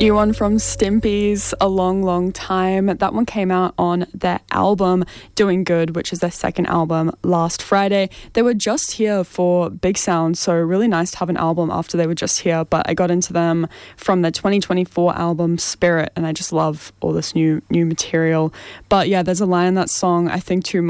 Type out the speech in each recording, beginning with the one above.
New one from Stimpy's, A Long, Long Time. That one came out on their album Doing Good, which is their second album, last Friday. They were just here for Big Sound, so really nice to have an album after they were just here, but I got into them from their 2024 album Spirit, and I just love all this new material. But yeah, there's a line in that song, I think too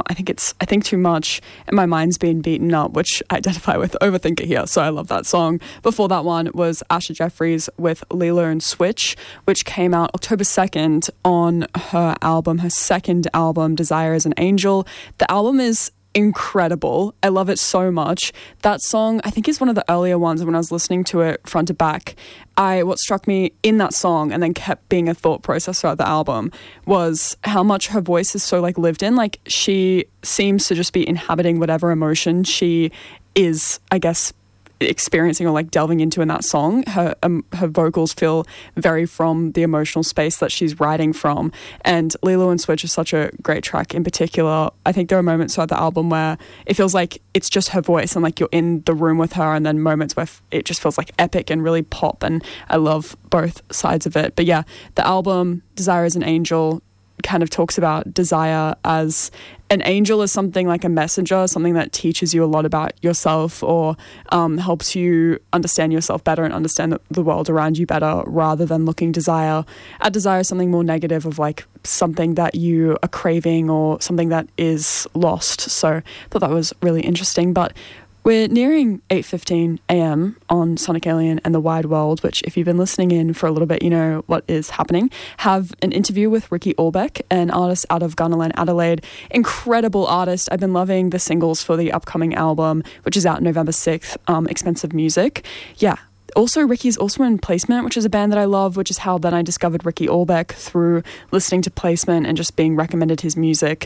much, and my mind's been beaten up, which I identify with Overthinker here, so I love that song. Before that one was Asha Jeffries with Lilo and Switch, which came out October 2nd on her album, her second album, Desire is an Angel. The album is incredible. I love it so much. That song, I think, is one of the earlier ones. When I was listening to it front to back, what struck me in that song and then kept being a thought process throughout the album was how much her voice is so like lived in. Like, she seems to just be inhabiting whatever emotion she is, I guess, experiencing or like delving into in that song. Her vocals feel very from the emotional space that she's writing from, and Lilo and Switch is such a great track in particular. I think there are moments throughout the album where it feels like it's just her voice and like you're in the room with her, and then moments where it just feels like epic and really pop, and I love both sides of it. But yeah, the album Desire is an Angel kind of talks about desire as an angel, as something like a messenger, something that teaches you a lot about yourself, or helps you understand yourself better and understand the world around you better, rather than looking desire as something more negative, of like something that you are craving or something that is lost. So I thought that was really interesting. But we're nearing 8:15 a.m. on Sonic Alien and the Wide World, which, if you've been listening in for a little bit, you know what is happening. Have an interview with Ricky Allbeck, an artist out of Gunnerland, Adelaide. Incredible artist. I've been loving the singles for the upcoming album, which is out November 6th, Expensive Music. Yeah. Also, Ricky's also in Placement, which is a band that I love, which is how then I discovered Ricky Allbeck, through listening to Placement and just being recommended his music.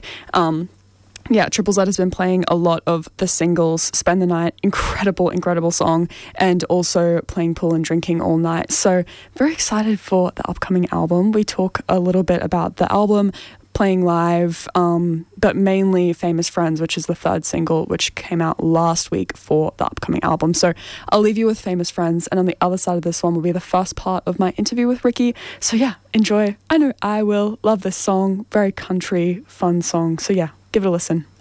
Yeah, Triple Z has been playing a lot of the singles. Spend the Night, incredible song, and also Playing Pool and Drinking All Night. So very excited for the upcoming album. We talk a little bit about the album, playing live, but mainly Famous Friends, which is the third single, which came out last week for the upcoming album. So I'll leave you with Famous Friends, and on the other side of this one will be the first part of my interview with Ricky. So yeah, enjoy. I know I will. Love this song. Very country, fun song. So yeah, give it a listen.